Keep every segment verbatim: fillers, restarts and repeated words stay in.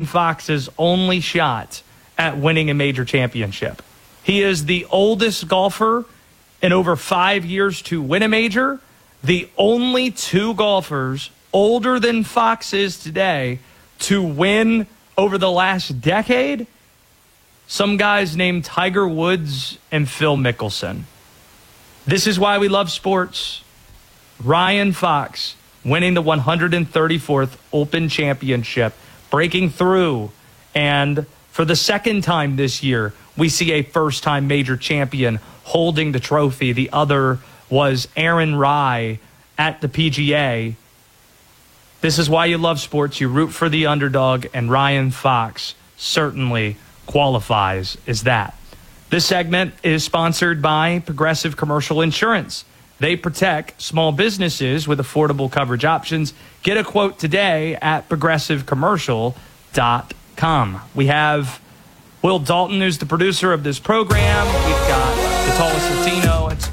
Fox's only shot at winning a major championship. He is the oldest golfer in over five years to win a major. The only two golfers older than Fox is today to win over the last decade. Some guys named Tiger Woods and Phil Mickelson. This is why we love sports. Ryan Fox winning the one hundred thirty-fourth Open Championship, breaking through, and for the second time this year, we see a first-time major champion holding the trophy. The other was Aaron Rai at the P G A. This is why you love sports. You root for the underdog, and Ryan Fox certainly qualifies as that. This segment is sponsored by Progressive Commercial Insurance. They protect small businesses with affordable coverage options. Get a quote today at progressive commercial dot com. We have Will Dalton, who's the producer of this program. We've got Vitalis Latino. It's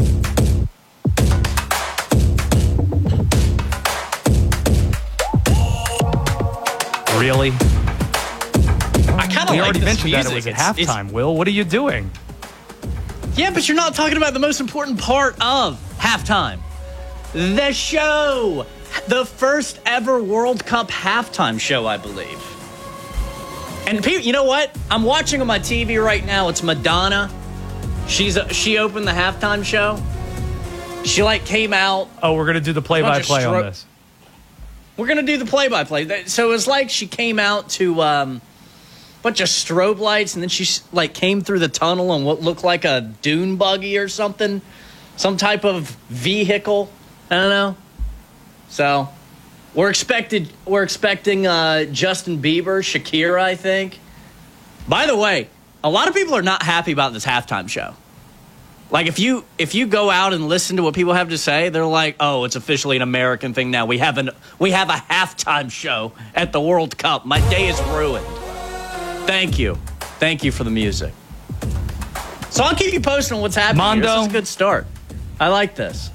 Really? I kind of like already this mentioned music. that it was at It's- halftime, it's- Will. What are you doing? Yeah, but you're not talking about the most important part of halftime. The show. The first ever World Cup halftime show, I believe. And people, you know what? I'm watching on my T V right now. It's Madonna. She's a, she opened the halftime show. She like came out. Oh, we're going to do the play-by-play on stro- this. We're going to do the play-by-play. So it was like she came out to um, a bunch of strobe lights, and then she like came through the tunnel on what looked like a dune buggy or something. Some type of vehicle. I don't know. So we're expected we're expecting uh, Justin Bieber, Shakira, I think. By the way, a lot of people are not happy about this halftime show. Like, if you if you go out and listen to what people have to say, they're like, oh, it's officially an American thing now. We have, an, we have a halftime show at the World Cup. My day is ruined. Thank you. Thank you for the music. So I'll keep you posted on what's happening. Mondo. This is a good start. I like this.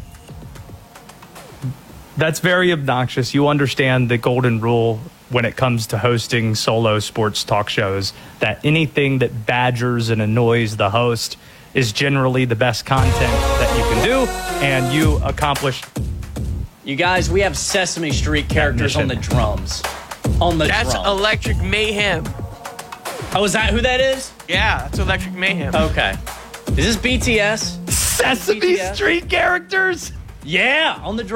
That's very obnoxious. You understand the golden rule when it comes to hosting solo sports talk shows, that anything that badgers and annoys the host is generally the best content that you can do, and you accomplished. You guys, we have Sesame Street characters on the drums. On the That's drums. Electric Mayhem. Oh, is that who that is? Yeah, that's Electric Mayhem. Okay. Is this B T S? Sesame B T S? Street characters? Yeah, on the drums.